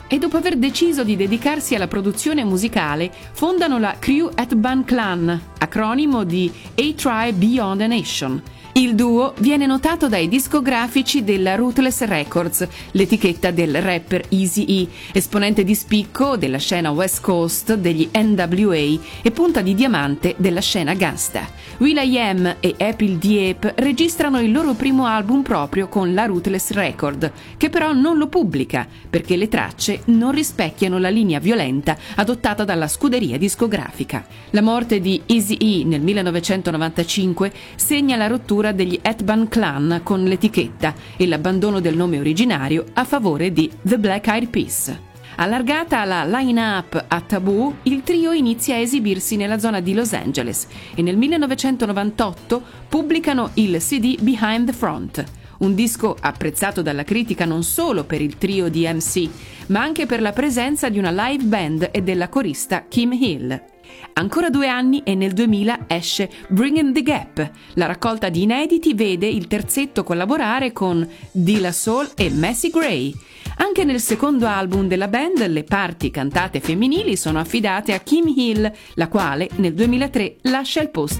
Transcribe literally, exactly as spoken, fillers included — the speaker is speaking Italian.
e dopo aver deciso di dedicarsi alla produzione musicale fondano la Crew at Ban Clan, acronimo di A Tribe Beyond a Nation. Il duo viene notato dai discografici della Ruthless Records, l'etichetta del rapper Eazy-E, esponente di spicco della scena West Coast degli N W A e punta di diamante della scena gangsta. will.i.am e Apple Diep registrano il loro primo album proprio con la Ruthless Record, che però non lo pubblica perché le tracce non rispecchiano la linea violenta adottata dalla scuderia discografica. La morte di Eazy-E nel millenovecentonovantacinque segna la rottura degli Hetban Clan con l'etichetta e l'abbandono del nome originario a favore di The Black Eyed Peas. Allargata la line-up a Taboo, il trio inizia a esibirsi nella zona di Los Angeles e nel millenovecentonovantotto pubblicano il C D Behind the Front, un disco apprezzato dalla critica non solo per il trio di M C, ma anche per la presenza di una live band e della corista Kim Hill. Ancora due anni e nel duemila esce Bringing the Gap. La raccolta di inediti vede il terzetto collaborare con De La Soul e Macy Gray. Anche nel secondo album della band le parti cantate femminili sono affidate a Kim Hill, la quale nel duemilatré lascia il posto